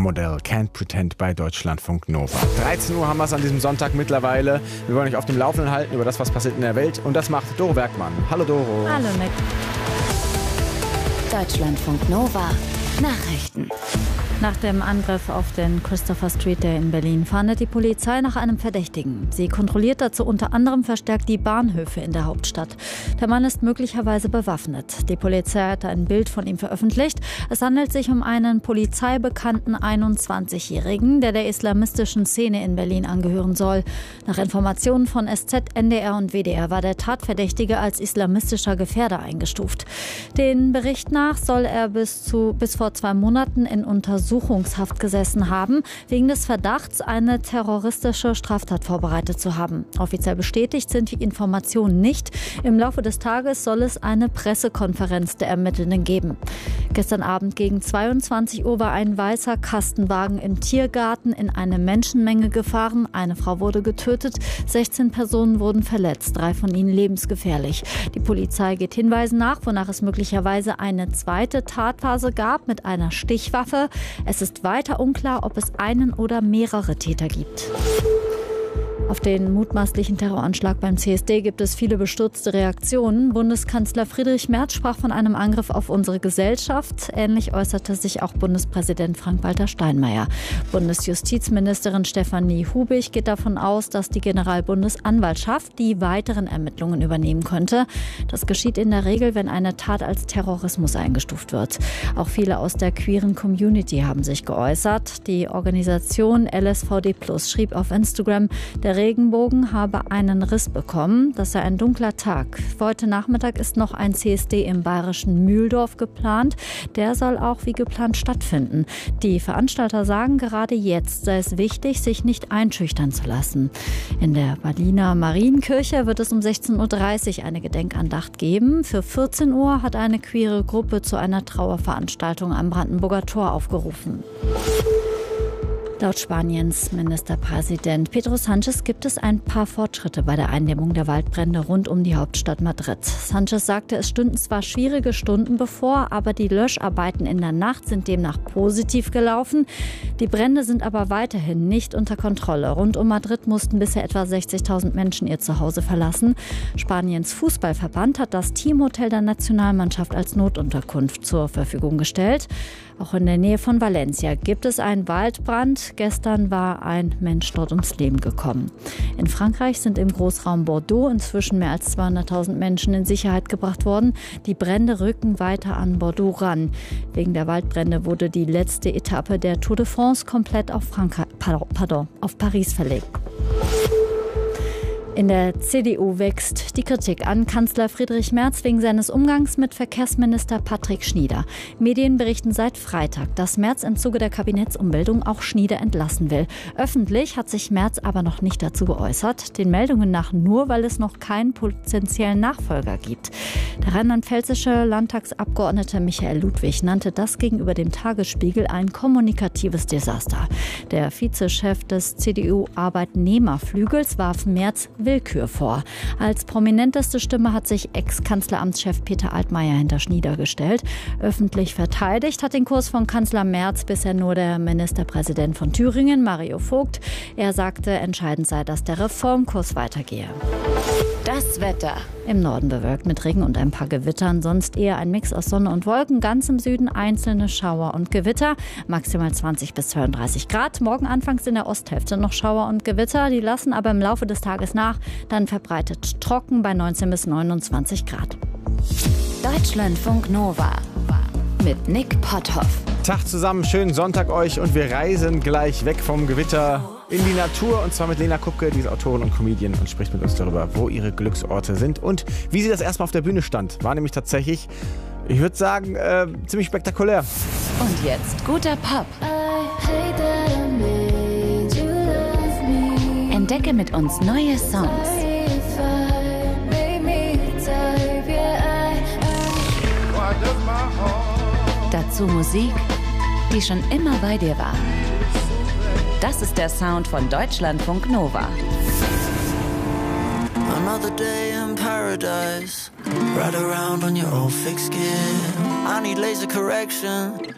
Supermodel Can't Pretend bei Deutschlandfunk Nova. 13 Uhr haben wir es an diesem Sonntag mittlerweile. Wir wollen euch auf dem Laufenden halten über das, was passiert in der Welt. Und das macht Doro Bergmann. Hallo Doro. Hallo Nick. Deutschlandfunk Nova Nachrichten. Nach dem Angriff auf den Christopher Street Day in Berlin fahndet die Polizei nach einem Verdächtigen. Sie kontrolliert dazu unter anderem verstärkt die Bahnhöfe in der Hauptstadt. Der Mann ist möglicherweise bewaffnet. Die Polizei hat ein Bild von ihm veröffentlicht. Es handelt sich um einen polizeibekannten 21-Jährigen, der islamistischen Szene in Berlin angehören soll. Nach Informationen von SZ, NDR und WDR war der Tatverdächtige als islamistischer Gefährder eingestuft. Den Bericht nach soll er bis vor 2 Monaten in Untersuchungshaft gesessen haben, wegen des Verdachts, eine terroristische Straftat vorbereitet zu haben. Offiziell bestätigt sind die Informationen nicht. Im Laufe des Tages soll es eine Pressekonferenz der Ermittelnden geben. Gestern Abend gegen 22 Uhr war ein weißer Kastenwagen im Tiergarten in eine Menschenmenge gefahren. Eine Frau wurde getötet, 16 Personen wurden verletzt, 3 von ihnen lebensgefährlich. Die Polizei geht Hinweisen nach, wonach es möglicherweise eine zweite Tatphase gab mit einer Stichwaffe. Es ist weiter unklar, ob es einen oder mehrere Täter gibt. Auf den mutmaßlichen Terroranschlag beim CSD gibt es viele bestürzte Reaktionen. Bundeskanzler Friedrich Merz sprach von einem Angriff auf unsere Gesellschaft. Ähnlich äußerte sich auch Bundespräsident Frank-Walter Steinmeier. Bundesjustizministerin Stefanie Hubig geht davon aus, dass die Generalbundesanwaltschaft die weiteren Ermittlungen übernehmen könnte. Das geschieht in der Regel, wenn eine Tat als Terrorismus eingestuft wird. Auch viele aus der queeren Community haben sich geäußert. Die Organisation LSVD Plus schrieb auf Instagram, der Regenbogen habe einen Riss bekommen. Das sei ein dunkler Tag. Heute Nachmittag ist noch ein CSD im bayerischen Mühldorf geplant. Der soll auch wie geplant stattfinden. Die Veranstalter sagen, gerade jetzt sei es wichtig, sich nicht einschüchtern zu lassen. In der Berliner Marienkirche wird es um 16.30 Uhr eine Gedenkandacht geben. Für 14 Uhr hat eine queere Gruppe zu einer Trauerveranstaltung am Brandenburger Tor aufgerufen. Laut Spaniens Ministerpräsident Pedro Sánchez gibt es ein paar Fortschritte bei der Eindämmung der Waldbrände rund um die Hauptstadt Madrid. Sánchez sagte, es stünden zwar schwierige Stunden bevor, aber die Löscharbeiten in der Nacht sind demnach positiv gelaufen. Die Brände sind aber weiterhin nicht unter Kontrolle. Rund um Madrid mussten bisher etwa 60.000 Menschen ihr Zuhause verlassen. Spaniens Fußballverband hat das Teamhotel der Nationalmannschaft als Notunterkunft zur Verfügung gestellt. Auch in der Nähe von Valencia gibt es einen Waldbrand. Gestern war ein Mensch dort ums Leben gekommen. In Frankreich sind im Großraum Bordeaux inzwischen mehr als 200.000 Menschen in Sicherheit gebracht worden. Die Brände rücken weiter an Bordeaux ran. Wegen der Waldbrände wurde die letzte Etappe der Tour de France komplett auf Paris verlegt. In der CDU wächst die Kritik an Kanzler Friedrich Merz wegen seines Umgangs mit Verkehrsminister Patrick Schnieder. Medien berichten seit Freitag, dass Merz im Zuge der Kabinettsumbildung auch Schnieder entlassen will. Öffentlich hat sich Merz aber noch nicht dazu geäußert. Den Meldungen nach nur, weil es noch keinen potenziellen Nachfolger gibt. Der rheinland-pfälzische Landtagsabgeordnete Michael Ludwig nannte das gegenüber dem Tagesspiegel ein kommunikatives Desaster. Der Vizechef des CDU-Arbeitnehmerflügels warf Merz Willkür vor. Als prominenteste Stimme hat sich Ex-Kanzleramtschef Peter Altmaier hinter Schnieder gestellt. Öffentlich verteidigt hat den Kurs von Kanzler Merz bisher nur der Ministerpräsident von Thüringen, Mario Vogt. Er sagte, entscheidend sei, dass der Reformkurs weitergehe. Das Wetter. Im Norden bewölkt mit Regen und ein paar Gewittern, sonst eher ein Mix aus Sonne und Wolken. Ganz im Süden einzelne Schauer und Gewitter, maximal 20 bis 32 Grad. Morgen anfangs in der Osthälfte noch Schauer und Gewitter, die lassen aber im Laufe des Tages nach, dann verbreitet trocken bei 19 bis 29 Grad. Deutschlandfunk Nova mit Nick Potthoff. Tag zusammen, schönen Sonntag euch und wir reisen gleich weg vom Gewitter in die Natur und zwar mit Lena Kupke, die ist Autorin und Comedian und spricht mit uns darüber, wo ihre Glücksorte sind und wie sie das erstmal auf der Bühne stand. War nämlich tatsächlich, ich würde sagen, ziemlich spektakulär. Und jetzt guter Pop. Entdecke mit uns neue Songs. Dazu Musik, die schon immer bei dir war. Das ist der Sound von Deutschlandfunk Nova. Another day in paradise. Ride around on your old thick skin. I need laser correction.